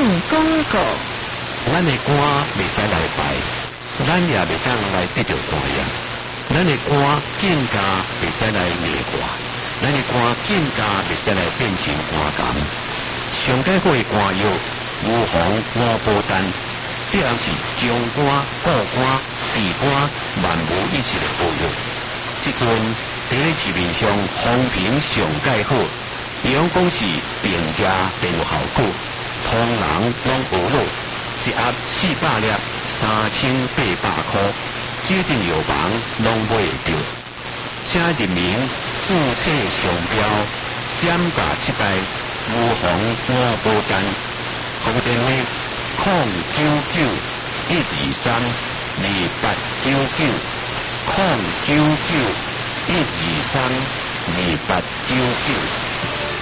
广告。 咱的官袂使来拜，咱也袂当来得到官呀。咱的官更加袂使来灭官，咱的官更加袂使来变成官工。上解好的官药，无妨五宝丹，这样是将官、顾官、治官万无一失的保佑。即阵伫咧市面上风评上解好，阳讲是平价便有效果，通人拢学落。一盒400粒，3800块，指定药房拢买会到。请人民注册商标，减价7代，无妨五宝丹。服务电话：099-123-2899，099-123-2899。